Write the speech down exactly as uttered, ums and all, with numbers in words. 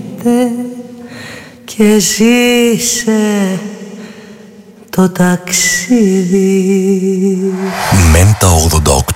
έρχεται και ζήσε το ταξίδι. Μέντα ογδόντα οκτώ.